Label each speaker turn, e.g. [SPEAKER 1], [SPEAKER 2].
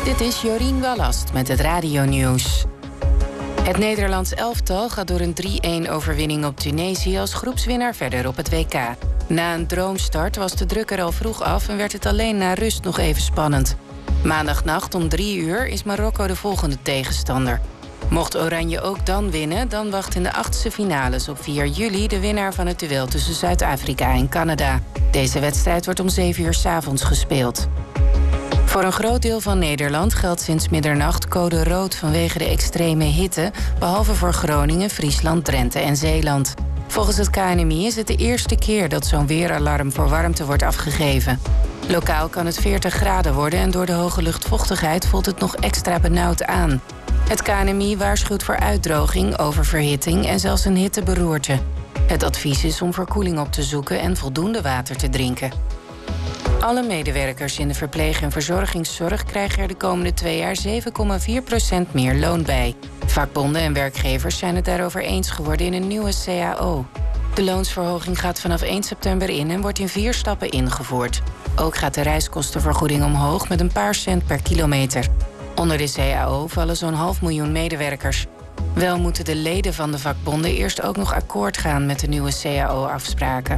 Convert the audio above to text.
[SPEAKER 1] Dit is Jorien Wallast met het radionieuws. Het Nederlands elftal gaat door een 3-1 overwinning op Tunesië als groepswinnaar verder op het WK. Na een droomstart was de druk er al vroeg af en werd het alleen na rust nog even spannend. Maandagnacht om 3 uur is Marokko de volgende tegenstander. Mocht Oranje ook dan winnen, dan wacht in de 8e finales op 4 juli... de winnaar van het duel tussen Zuid-Afrika en Canada. Deze wedstrijd wordt om 7 uur 's avonds gespeeld. Voor een groot deel van Nederland geldt sinds middernacht code rood vanwege de extreme hitte, behalve voor Groningen, Friesland, Drenthe en Zeeland. Volgens het KNMI is het de eerste keer dat zo'n weeralarm voor warmte wordt afgegeven. Lokaal kan het 40 graden worden en door de hoge luchtvochtigheid voelt het nog extra benauwd aan. Het KNMI waarschuwt voor uitdroging, oververhitting en zelfs een hitteberoerte. Het advies is om verkoeling op te zoeken en voldoende water te drinken. Alle medewerkers in de verpleeg- en verzorgingszorg krijgen er de komende 2 jaar 7,4% meer loon bij. Vakbonden en werkgevers zijn het daarover eens geworden in een nieuwe CAO. De loonsverhoging gaat vanaf 1 september in en wordt in 4 stappen ingevoerd. Ook gaat de reiskostenvergoeding omhoog met een paar cent per kilometer. Onder de CAO vallen zo'n 500.000 medewerkers. Wel moeten de leden van de vakbonden eerst ook nog akkoord gaan met de nieuwe CAO-afspraken.